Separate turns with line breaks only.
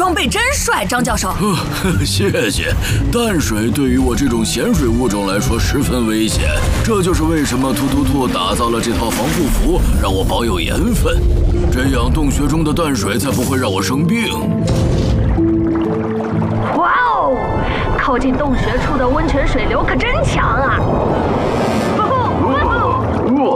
装备真帅，张教授。
谢谢。淡水对于我这种咸水物种来说十分危险，这就是为什么突突兔打造了这套防护服，让我保有盐分，这样洞穴中的淡水才不会让我生病。
哇哦！靠近洞穴处的温泉水流可真强啊！